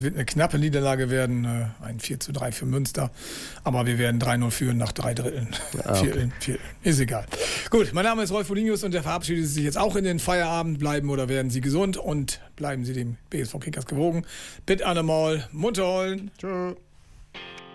Wird eine knappe Niederlage werden, ein 4:3 für Münster. Aber wir werden 3-0 führen nach 3 Dritteln. Vierteln. Ist egal. Gut, mein Name ist Rolf Molinius und der verabschiedet sich jetzt auch in den Feierabend. Bleiben oder werden Sie gesund und bleiben Sie dem BSV Kickers gewogen. Bitte allemal munter holen. Tschö.